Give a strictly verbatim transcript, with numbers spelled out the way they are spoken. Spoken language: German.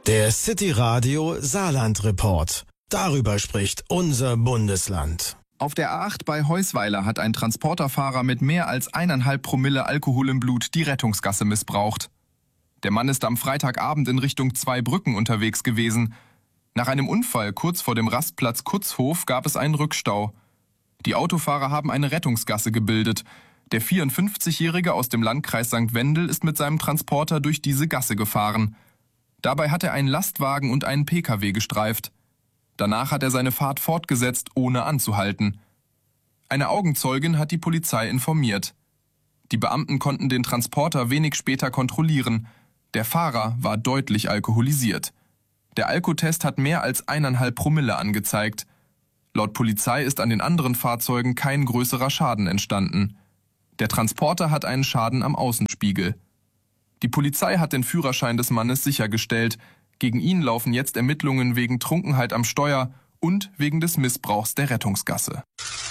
Der City Radio Saarland Report. Darüber spricht unser Bundesland. Auf der A acht bei Heusweiler hat ein Transporterfahrer mit mehr als eineinhalb Promille Alkohol im Blut die Rettungsgasse missbraucht. Der Mann ist am Freitagabend in Richtung Zweibrücken unterwegs gewesen. Nach einem Unfall kurz vor dem Rastplatz Kutzhof gab es einen Rückstau. Die Autofahrer haben eine Rettungsgasse gebildet. Der vierundfünfzigjährige aus dem Landkreis Sankt Wendel ist mit seinem Transporter durch diese Gasse gefahren. Dabei hat er einen Lastwagen und einen Pkw gestreift. Danach hat er seine Fahrt fortgesetzt, ohne anzuhalten. Eine Augenzeugin hat die Polizei informiert. Die Beamten konnten den Transporter wenig später kontrollieren. Der Fahrer war deutlich alkoholisiert. Der Alkotest hat mehr als eineinhalb Promille angezeigt. Laut Polizei ist an den anderen Fahrzeugen kein größerer Schaden entstanden. Der Transporter hat einen Schaden am Außenspiegel. Die Polizei hat den Führerschein des Mannes sichergestellt. Gegen ihn laufen jetzt Ermittlungen wegen Trunkenheit am Steuer und wegen des Missbrauchs der Rettungsgasse.